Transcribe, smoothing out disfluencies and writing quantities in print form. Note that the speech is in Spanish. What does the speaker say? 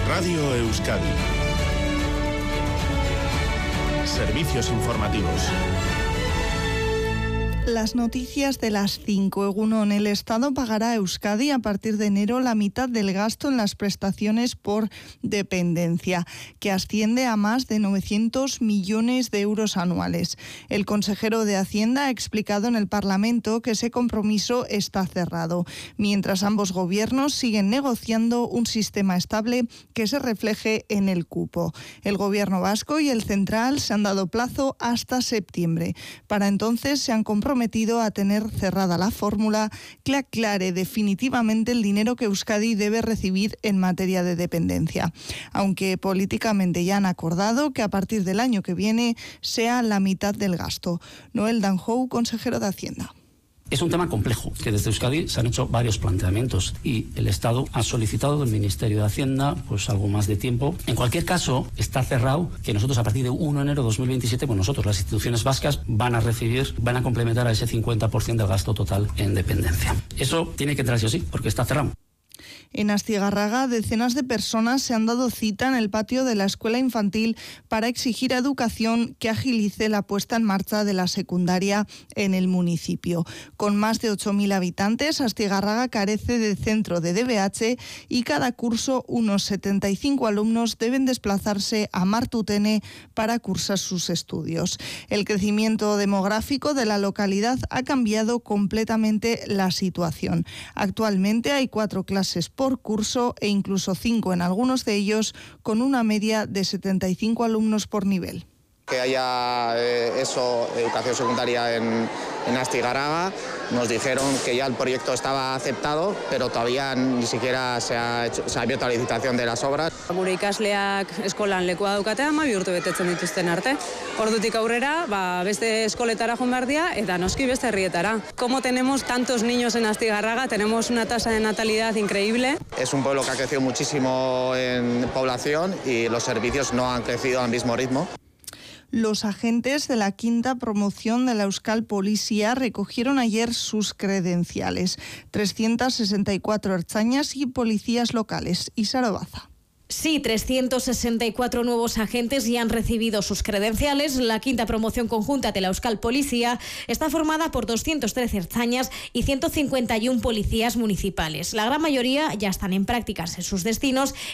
Radio Euskadi. Servicios informativos. Las noticias de las 5. Egunon, el Estado pagará a Euskadi a partir de enero la mitad del gasto en las prestaciones por dependencia, que asciende a más de 900 millones de euros anuales. El consejero de Hacienda ha explicado en el Parlamento que ese compromiso está cerrado, mientras ambos gobiernos siguen negociando un sistema estable que se refleje en el cupo. El Gobierno vasco y el central se han dado plazo hasta septiembre. Para entonces se han comprometido a tener cerrada la fórmula que aclare definitivamente el dinero que Euskadi debe recibir en materia de dependencia, aunque políticamente ya han acordado que a partir del año que viene sea la mitad del gasto. Noel Danjou, consejero de Hacienda. Es un tema complejo, que desde Euskadi se han hecho varios planteamientos y el Estado ha solicitado del Ministerio de Hacienda pues algo más de tiempo. En cualquier caso, está cerrado que nosotros a partir de 1 de enero de 2027, pues nosotros, las instituciones vascas, van a complementar a ese 50% del gasto total en dependencia. Eso tiene que entrar sí o sí, porque está cerrado. En Astigarraga, decenas de personas se han dado cita en el patio de la escuela infantil para exigir a Educación que agilice la puesta en marcha de la secundaria en el municipio. Con más de 8.000 habitantes, Astigarraga carece de centro de DBH y cada curso unos 75 alumnos deben desplazarse a Martutene para cursar sus estudios. El crecimiento demográfico de la localidad ha cambiado completamente la situación. Actualmente hay 4 clases por curso e incluso 5 en algunos de ellos, con una media de 75 alumnos por nivel. Que haya educación secundaria en Astigarraga. Nos dijeron que ya el proyecto estaba aceptado, pero todavía ni siquiera se ha abierto la licitación de las obras. Gure ikasleak eskolan lekua daukate 12 urte betetzen dituzten arte. Ordutik aurrera, beste eskoletara joan behar dira eta noski beste herrietara. Como tenemos tantos niños en Astigarraga, tenemos una tasa de natalidad increíble. Es un pueblo que ha crecido muchísimo en población y los servicios no han crecido al mismo ritmo. Los agentes de la 5ª promoción de la Euskal Polizia recogieron ayer sus credenciales. 364 ertzainas y policías locales. Isara Baza. Sí, 364 nuevos agentes ya han recibido sus credenciales. La 5ª promoción conjunta de la Euskal Polizia está formada por 213 ertzainas y 151 policías municipales. La gran mayoría ya están en prácticas en sus destinos